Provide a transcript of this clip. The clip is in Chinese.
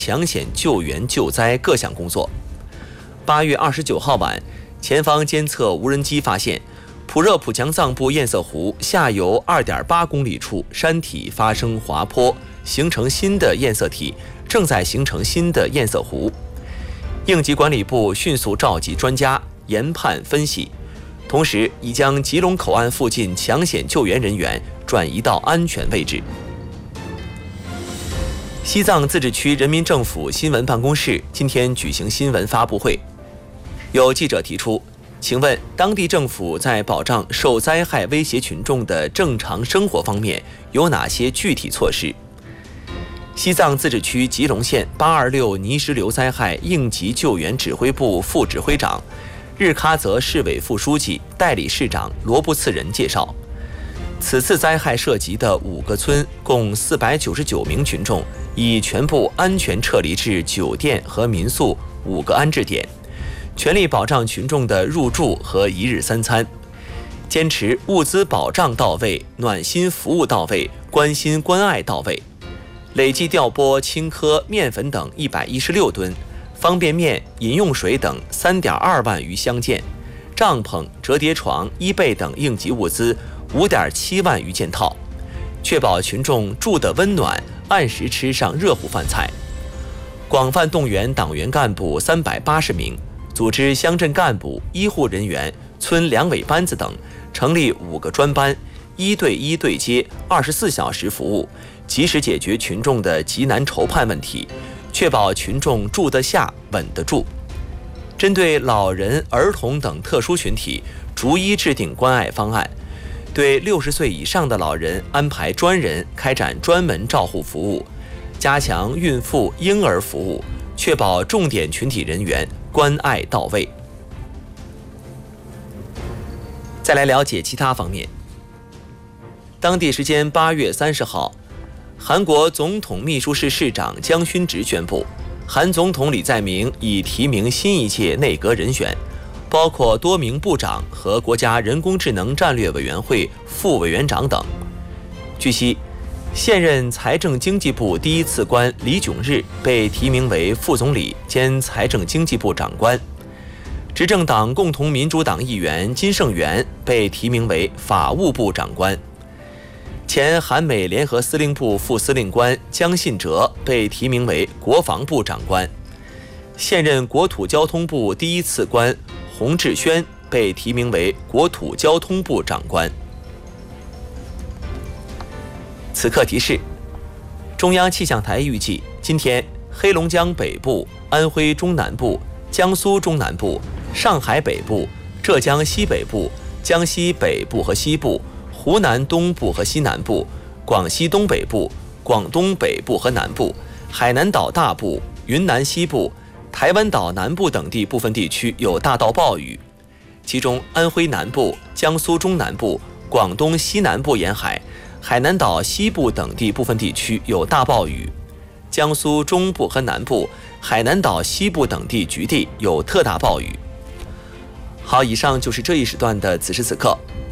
抢险救援救灾各项工作。8月29号晚，前方监测无人机发现，普热普强藏布堰塞湖下游2.8公里处山体发生滑坡，形成新的堰塞体，正在形成新的堰塞湖。应急管理部迅速召集专家研判分析，同时已将吉隆口岸附近抢险救援人员转移到安全位置。西藏自治区人民政府新闻办公室今天举行新闻发布会，有记者提出，请问当地政府在保障受灾害威胁群众的正常生活方面有哪些具体措施？西藏自治区吉隆县826泥石流灾害应急救援指挥部副指挥长、日喀则市委副书记、代理市长罗布次仁介绍，此次灾害涉及的5个村共499名群众已全部安全撤离至酒店和民宿5个安置点，全力保障群众的入住和一日三餐，坚持物资保障到位、暖心服务到位、关心关爱到位，累计调拨青稞、面粉等116吨，方便面、饮用水等3.2万余箱件，帐篷、折叠床、衣被等应急物资5.7万余件套，确保群众住得温暖，按时吃上热乎饭菜。广泛动员党员干部380名，组织乡镇干部、医护人员、村两委班子等，成立5个专班，1对1对接，24小时服务，及时解决群众的急难愁盼问题，确保群众住得下、稳得住。针对老人、儿童等特殊群体，逐一制定关爱方案，对60岁以上的老人安排专人开展专门照护服务，加强孕妇、婴儿服务，确保重点群体人员关爱到位。再来了解其他方面。当地时间8月30号，韩国总统秘书室室长姜勋植宣布，韩总统李在明已提名新一届内阁人选，包括多名部长和国家人工智能战略委员会副委员长等。据悉，现任财政经济部第一次官李炯日被提名为副总理兼财政经济部长官，执政党共同民主党议员金圣元被提名为法务部长官。前韩美联合司令部副司令官姜信哲被提名为国防部长官，现任国土交通部第一次官洪志轩被提名为国土交通部长官。此刻提示：中央气象台预计，今天黑龙江北部、安徽中南部、江苏中南部、上海北部、浙江西北部、江西北部和西部、湖南东部和西南部、广西东北部、广东北部和南部、海南岛大部、云南西部、台湾岛南部等地部分地区有大到暴雨，其中安徽南部、江苏中南部、广东西南部沿海、海南岛西部等地部分地区有大暴雨，江苏中部和南部、海南岛西部等地局地有特大暴雨。好，以上就是这一时段的此时此刻。